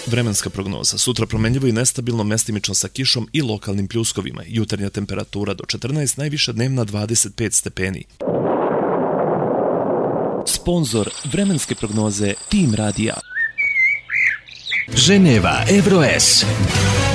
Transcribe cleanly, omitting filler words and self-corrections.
Vremenska prognoza. Sutra promenljivo i nestabilno, mestimično sa kišom i lokalnim pljuskovima. Jutarnja temperatura do 14, najviša dnevna 25 stepeni. Sponzor vremenske prognoze Tim Radija. Ženeva Evro S.